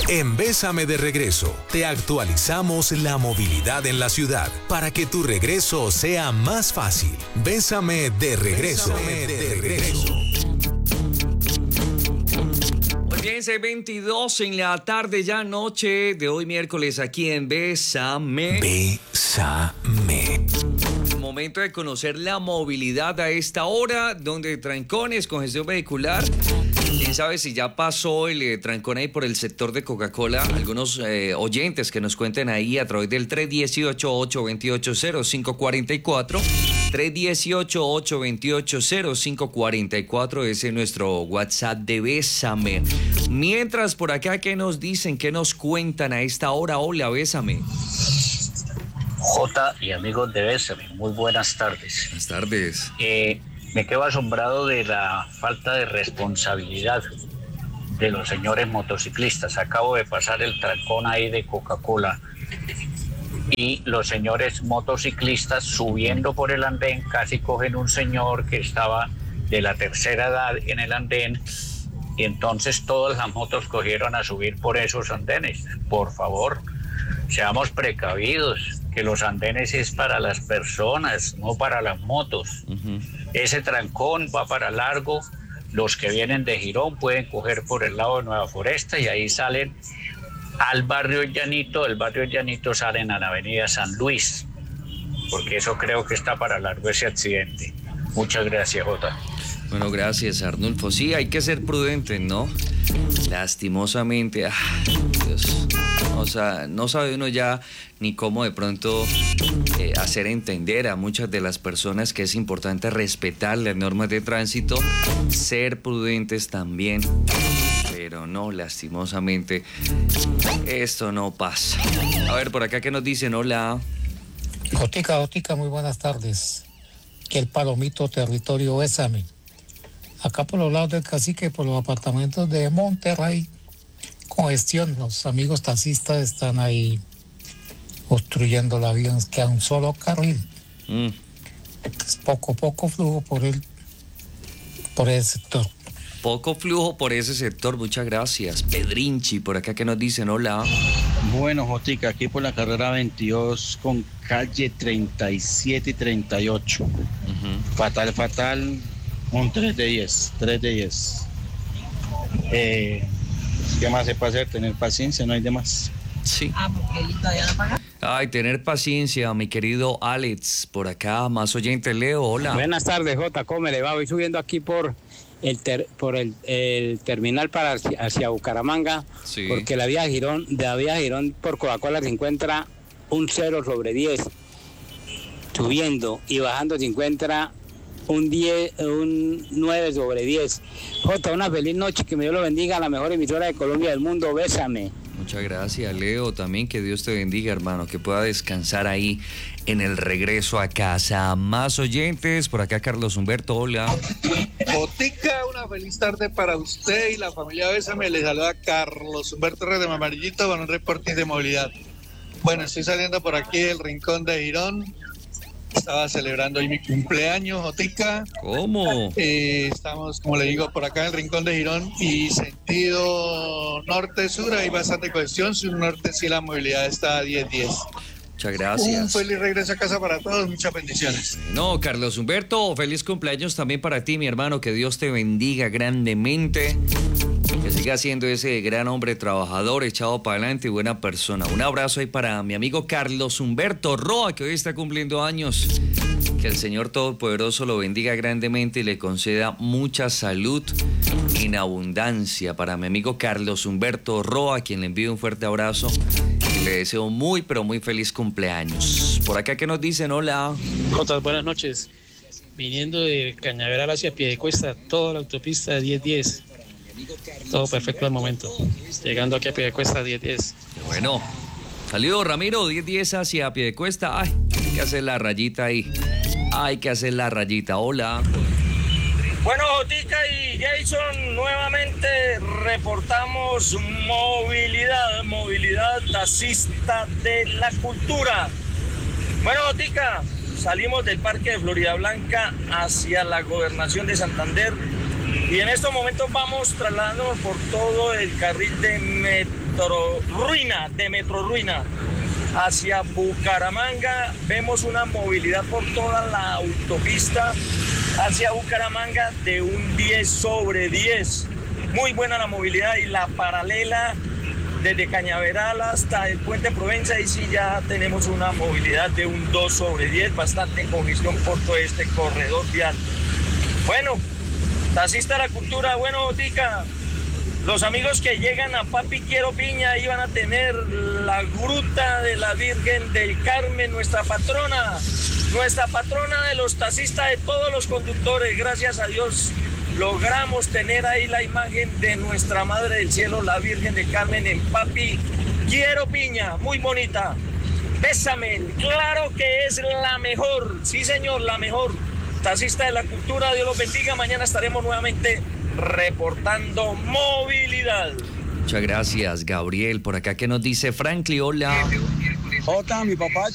En Bésame de Regreso, te actualizamos la movilidad en la ciudad para que tu regreso sea más fácil. Bésame de Regreso. Bésame de Regreso. Muy bien, 6:22 en la tarde, ya noche de hoy miércoles aquí en Bésame. Bésame. Momento de conocer la movilidad a esta hora, donde trancones, congestión vehicular. ¿Quién sabe si ya pasó el trancón ahí por el sector de Coca-Cola? Algunos oyentes que nos cuenten ahí a través del 318-828-0544. 318-828-0544, ese es nuestro WhatsApp de Bésame. Mientras, por acá, ¿qué nos dicen? ¿Qué nos cuentan a esta hora? Hola, Bésame. Jota y amigos de Bésame, muy buenas tardes. Buenas tardes. Me quedo asombrado de la falta de responsabilidad de los señores motociclistas. Acabo de pasar el trancón ahí de Coca-Cola y los señores motociclistas subiendo por el andén casi cogen un señor que estaba de la tercera edad en el andén y entonces todas las motos cogieron a subir por esos andenes. Por favor, seamos precavidos, que los andenes es para las personas, no para las motos. Ese trancón va para largo. Los que vienen de Girón pueden coger por el lado de Nueva Foresta y ahí salen al barrio Llanito. El barrio Llanito salen a la avenida San Luis, porque eso creo que está para largo ese accidente. Muchas gracias, Jota. Bueno, gracias, Arnulfo. Sí, hay que ser prudentes, ¿no? Lastimosamente, Dios, o sea, no sabe uno ya ni cómo de pronto hacer entender a muchas de las personas que es importante respetar las normas de tránsito, ser prudentes también, pero no, lastimosamente, esto no pasa. A ver, por acá, ¿qué nos dicen? Hola. Jotica, muy buenas tardes. Que el Palomito, territorio Bésame. Acá por los lados del Cacique, por los apartamentos de Monterrey, congestión. Los amigos taxistas están ahí obstruyendo la vía, queda un solo carril. Es poco flujo por ese sector. Poco flujo por ese sector, muchas gracias. Pedrinchi, por acá, ¿qué nos dicen? Hola. Bueno, Jotica, aquí por la carrera 22 con calle 37 y 38. Fatal. Un 3 de 10. ¿Qué más se puede hacer? Tener paciencia, no hay de más. Sí. Ay, tener paciencia, mi querido Alex. Por acá, más oyente, Leo, hola. Buenas tardes, Jota, ¿cómo le va? Voy subiendo aquí por el terminal para hacia Bucaramanga, sí. Porque la vía Girón por Coca-Cola se encuentra un 0/10. Subiendo y bajando se encuentra un 9/10. Jota, una feliz noche, que Dios lo bendiga, la mejor emisora de Colombia del mundo, Bésame. Muchas gracias, Leo, también que Dios te bendiga, hermano, que pueda descansar ahí en el regreso a casa. Más oyentes, por acá Carlos Humberto, hola. Botica, una feliz tarde para usted y la familia Bésame, le saluda Carlos Humberto Red de Mamarillito con un reporte de movilidad. Bueno, estoy saliendo por aquí del Rincón de Girón. Estaba celebrando hoy mi cumpleaños, Jotica. ¿Cómo? Estamos, como le digo, por acá en el Rincón de Girón y sentido norte-sur hay bastante congestión. Sur norte sí la movilidad está a 10-10. Muchas gracias. Un feliz regreso a casa para todos, muchas bendiciones. No, Carlos Humberto, feliz cumpleaños también para ti, mi hermano, que Dios te bendiga grandemente. Que siga siendo ese gran hombre trabajador, echado para adelante y buena persona. Un abrazo ahí para mi amigo Carlos Humberto Roa, que hoy está cumpliendo años. Que el Señor Todopoderoso lo bendiga grandemente y le conceda mucha salud en abundancia. Para mi amigo Carlos Humberto Roa, a quien le envío un fuerte abrazo y le deseo muy, pero muy feliz cumpleaños. Por acá, ¿qué nos dicen? Hola. Jotas, buenas noches. Viniendo de Cañaveral hacia Piedecuesta, toda la autopista de 10-10. Todo perfecto al momento. Llegando aquí a Piedecuesta 10-10. Bueno, saludos Ramiro, 10-10 hacia Piedecuesta. Ay, hay que hacer la rayita ahí. Hay que hacer la rayita. Hola. Bueno, Jotica y Jason, nuevamente reportamos movilidad taxista de la cultura. Bueno, Jotica, salimos del Parque de Florida Blanca hacia la Gobernación de Santander y en estos momentos vamos trasladándonos por todo el carril de Metro Ruina hacia Bucaramanga. Vemos una movilidad por toda la autopista hacia Bucaramanga de un 10/10. Muy buena la movilidad, y la paralela desde Cañaveral hasta el Puente Provenza, ahí sí ya tenemos una movilidad de un 2/10, bastante congestión por todo este corredor vial. Bueno, taxista de la cultura, bueno, Botica, los amigos que llegan a Papi Quiero Piña iban a tener la gruta de la Virgen del Carmen, nuestra patrona de los taxistas, de todos los conductores. Gracias a Dios logramos tener ahí la imagen de nuestra Madre del Cielo, la Virgen del Carmen, en Papi Quiero Piña, muy bonita. Bésame, claro que es la mejor, sí señor, la mejor. Taxista de la cultura, Dios los bendiga. Mañana estaremos nuevamente reportando movilidad. Muchas gracias, Gabriel. Por acá, ¿qué nos dice Franklin? Hola. Jota, mi papá